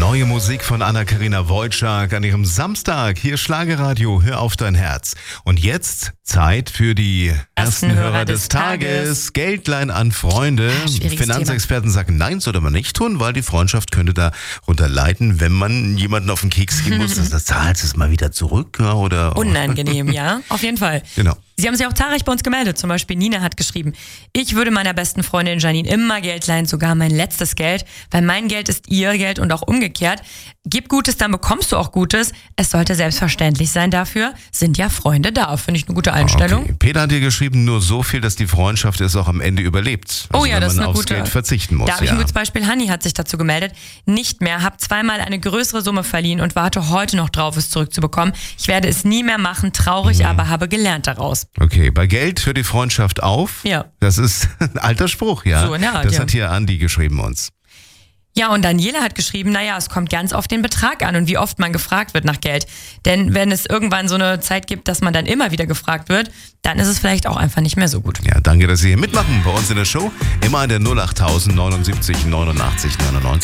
Neue Musik von Anna-Karina Wojcik an ihrem Samstag. Hier Schlagerradio, hör auf dein Herz. Und jetzt Zeit für die ersten Hörer des Tages. Geldlein an Freunde. Finanzexperten sagen, nein, sollte man nicht tun, weil die Freundschaft könnte darunter leiden, wenn man jemanden auf den Keks gehen muss. Das zahlst es mal wieder zurück. Oder unangenehm, ja, auf jeden Fall. Genau. Sie haben sich auch zahlreich bei uns gemeldet. Zum Beispiel Nina hat geschrieben, ich würde meiner besten Freundin Janine immer Geld leihen, sogar mein letztes Geld, weil mein Geld ist ihr Geld und auch umgekehrt. Gib Gutes, dann bekommst du auch Gutes. Es sollte selbstverständlich sein, dafür sind ja Freunde da. Finde ich eine gute Einstellung. Okay. Peter hat dir geschrieben, nur so viel, dass die Freundschaft es auch am Ende überlebt. Also ja, das ist eine aufs gute. Geld verzichten muss. Da habe ich ein gutes Beispiel. Hanni hat sich dazu gemeldet. Nicht mehr, habe zweimal eine größere Summe verliehen und warte heute noch drauf, es zurückzubekommen. Ich werde es nie mehr machen, traurig, aber habe gelernt daraus. Okay, bei Geld hört die Freundschaft auf. Ja. Das ist ein alter Spruch, ja. So in der Art, das ja. hat hier Andi geschrieben uns. Ja, und Daniela hat geschrieben, naja, es kommt ganz auf den Betrag an und wie oft man gefragt wird nach Geld. Denn wenn es irgendwann so eine Zeit gibt, dass man dann immer wieder gefragt wird, dann ist es vielleicht auch einfach nicht mehr so gut. Ja, danke, dass Sie hier mitmachen bei uns in der Show. Immer an der 08000 79 89 99.